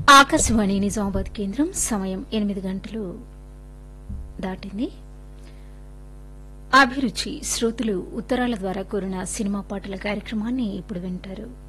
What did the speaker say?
ఆకాశవాణి నిజామాబాద్ కేంద్రం సమయం 8 గంటలు దాటింది. అభిరుచి శ్రోతలు ఉత్తరాల ద్వారా కోరిన సినిమా పాటల కార్యక్రమాన్ని ఇప్పుడు వింటారు.